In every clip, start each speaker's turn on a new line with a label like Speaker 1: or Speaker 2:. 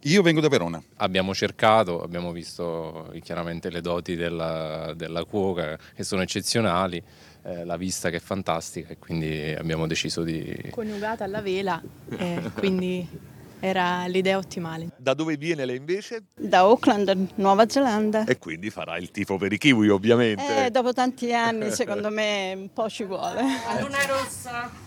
Speaker 1: Io vengo da Verona.
Speaker 2: Abbiamo visto chiaramente le doti della cuoca che sono eccezionali, la vista che è fantastica e quindi abbiamo deciso di...
Speaker 3: Coniugata alla vela, quindi era l'idea ottimale.
Speaker 4: Da dove viene lei invece?
Speaker 5: Da Auckland, Nuova Zelanda.
Speaker 4: E quindi farà il tifo per i kiwi, ovviamente.
Speaker 5: Dopo tanti anni, secondo me, un po' ci vuole.
Speaker 3: La luna è rossa.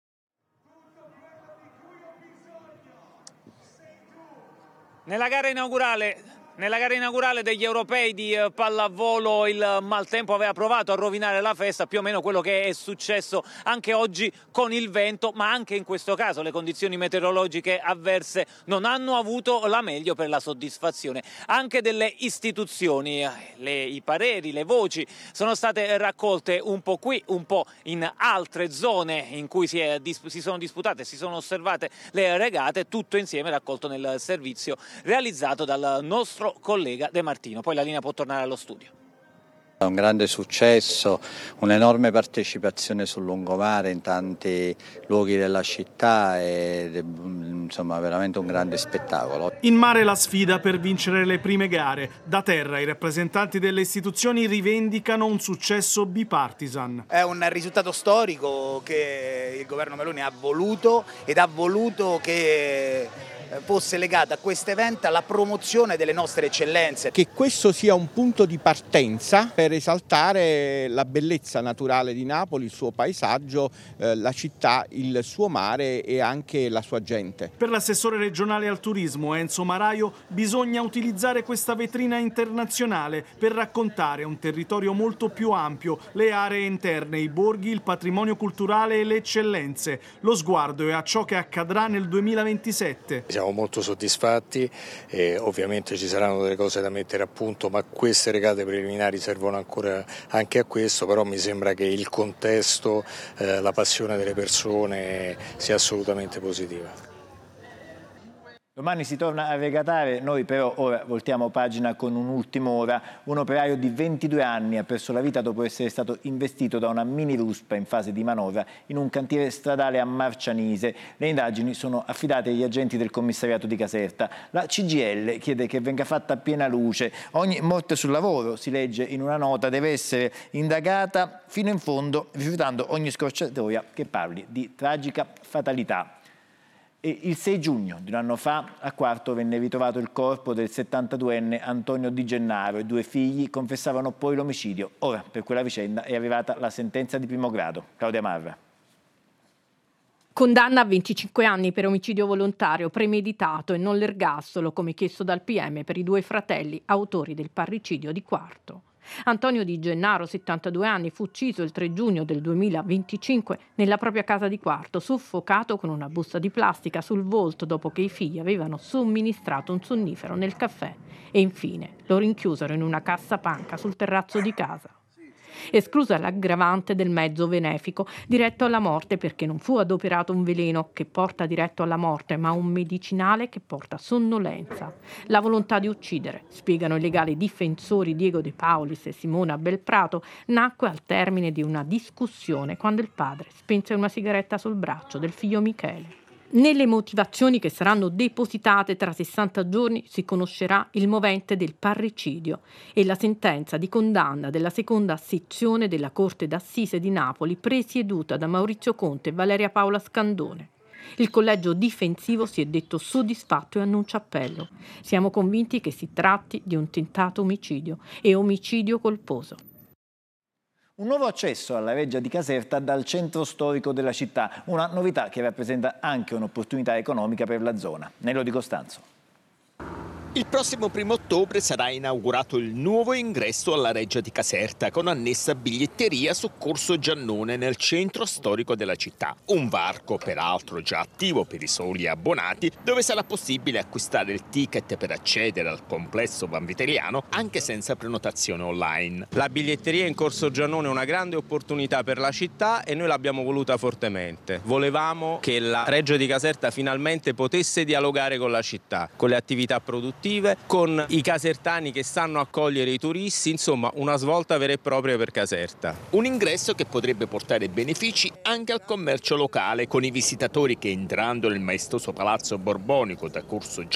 Speaker 6: Nella gara inaugurale degli europei di pallavolo il maltempo aveva provato a rovinare la festa, più o meno quello che è successo anche oggi con il vento, ma anche in questo caso le condizioni meteorologiche avverse non hanno avuto la meglio per la soddisfazione anche delle istituzioni. I pareri, le voci sono state raccolte un po' qui, un po' in altre zone in cui si sono disputate, si sono osservate le regate, tutto insieme raccolto nel servizio realizzato dal nostro collega De Martino. Poi la linea può tornare allo studio.
Speaker 7: Un grande successo, un'enorme partecipazione sul lungomare in tanti luoghi della città e insomma veramente un grande spettacolo.
Speaker 8: In mare la sfida per vincere le prime gare. Da terra i rappresentanti delle istituzioni rivendicano un successo bipartisan.
Speaker 9: È un risultato storico che il governo Meloni ha voluto ed ha voluto che fosse legata a questo evento alla promozione delle nostre eccellenze.
Speaker 10: Che questo sia un punto di partenza per esaltare la bellezza naturale di Napoli, il suo paesaggio, la città, il suo mare e anche la sua gente.
Speaker 8: Per l'assessore regionale al turismo Enzo Maraio bisogna utilizzare questa vetrina internazionale per raccontare un territorio molto più ampio, le aree interne, i borghi, il patrimonio culturale e le eccellenze. Lo sguardo è a ciò che accadrà nel 2027.
Speaker 11: Siamo molto soddisfatti e ovviamente ci saranno delle cose da mettere a punto, ma queste regate preliminari servono ancora anche a questo, però mi sembra che il contesto, la passione delle persone sia assolutamente positiva.
Speaker 12: Domani si torna a regatare, noi però ora voltiamo pagina con un'ultima ora. Un operaio di 22 anni ha perso la vita dopo essere stato investito da una mini ruspa in fase di manovra in un cantiere stradale a Marcianise. Le indagini sono affidate agli agenti del commissariato di Caserta. La CGIL chiede che venga fatta piena luce. Ogni morte sul lavoro, si legge in una nota, deve essere indagata fino in fondo, rifiutando ogni scorciatoia che parli di tragica fatalità. E il 6 giugno di un anno fa a Quarto venne ritrovato il corpo del 72enne Antonio Di Gennaro e 2 figli confessavano poi l'omicidio. Ora per quella vicenda è arrivata la sentenza di primo grado. Claudia Marra.
Speaker 13: Condanna a 25 anni per omicidio volontario premeditato e non l'ergastolo come chiesto dal PM per i 2 fratelli autori del parricidio di Quarto. Antonio Di Gennaro, 72 anni, fu ucciso il 3 giugno del 2025 nella propria casa di Quarto, soffocato con una busta di plastica sul volto dopo che i figli avevano somministrato un sonnifero nel caffè e infine lo rinchiusero in una cassapanca sul terrazzo di casa. Esclusa l'aggravante del mezzo benefico diretto alla morte perché non fu adoperato un veleno che porta diretto alla morte, ma un medicinale che porta sonnolenza. La volontà di uccidere, spiegano i legali difensori Diego De Paulis e Simona Belprato, nacque al termine di una discussione quando il padre spense una sigaretta sul braccio del figlio Michele. Nelle motivazioni che saranno depositate tra 60 giorni si conoscerà il movente del parricidio e la sentenza di condanna della seconda sezione della Corte d'Assise di Napoli presieduta da Maurizio Conte e Valeria Paola Scandone. Il collegio difensivo si è detto soddisfatto e annuncia appello. Siamo convinti che si tratti di un tentato omicidio e omicidio colposo.
Speaker 12: Un nuovo accesso alla Reggia di Caserta dal centro storico della città, una novità che rappresenta anche un'opportunità economica per la zona. Nello Di Costanzo.
Speaker 14: Il prossimo 1° ottobre sarà inaugurato il nuovo ingresso alla Reggia di Caserta con annessa biglietteria su Corso Giannone nel centro storico della città. Un varco peraltro già attivo per i soli abbonati dove sarà possibile acquistare il ticket per accedere al complesso vanvitelliano anche senza prenotazione online.
Speaker 15: La biglietteria in Corso Giannone è una grande opportunità per la città e noi l'abbiamo voluta fortemente. Volevamo che la Reggia di Caserta finalmente potesse dialogare con la città, con le attività produttive, con i casertani che sanno accogliere i turisti, insomma una svolta vera e propria per Caserta.
Speaker 14: Un ingresso che potrebbe portare benefici anche al commercio locale, con i visitatori che entrando nel maestoso palazzo borbonico da Corso